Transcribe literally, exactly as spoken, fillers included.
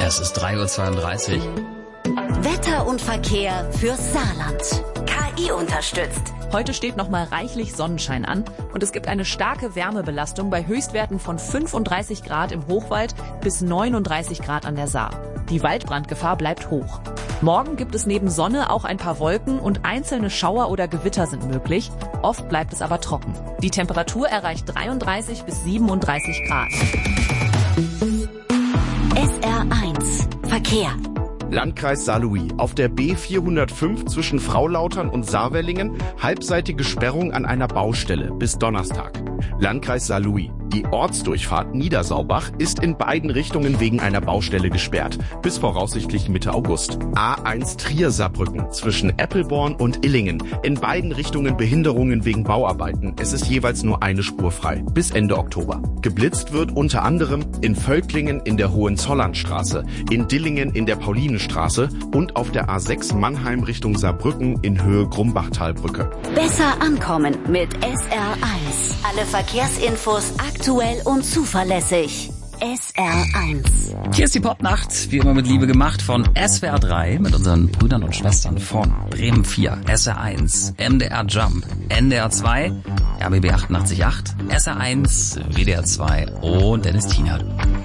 Es ist drei Uhr zweiunddreißig. Wetter und Verkehr fürs Saarland. K I unterstützt. Heute steht noch mal reichlich Sonnenschein an und es gibt eine starke Wärmebelastung bei Höchstwerten von fünfunddreißig Grad im Hochwald bis neununddreißig Grad an der Saar. Die Waldbrandgefahr bleibt hoch. Morgen gibt es neben Sonne auch ein paar Wolken und einzelne Schauer oder Gewitter sind möglich. Oft bleibt es aber trocken. Die Temperatur erreicht dreiunddreißig bis siebenunddreißig Grad. S R eins Verkehr. Landkreis Saarlouis. Auf der B vierhundertfünf zwischen Fraulautern und Saarwellingen halbseitige Sperrung an einer Baustelle bis Donnerstag. Landkreis Saarlouis. Die Ortsdurchfahrt Niedersaubach ist in beiden Richtungen wegen einer Baustelle gesperrt, bis voraussichtlich Mitte August. A eins Trier-Saarbrücken zwischen Eppelborn und Illingen. In beiden Richtungen Behinderungen wegen Bauarbeiten. Es ist jeweils nur eine Spur frei, bis Ende Oktober. Geblitzt wird unter anderem in Völklingen in der Hohenzollernstraße, in Dillingen in der Paulinenstraße und auf der A sechs Mannheim Richtung Saarbrücken in Höhe Grumbachtalbrücke. Besser ankommen mit S R eins. Alle Verkehrsinfos aktuell und zuverlässig. S R eins. Hier ist die Popnacht, wie immer mit Liebe gemacht von S W R drei mit unseren Brüdern und Schwestern von Bremen vier, S R eins, M D R Jump, N D R zwei, R B B achtundachtzig Komma acht, S R eins, W D R zwei und Dennis Tienert.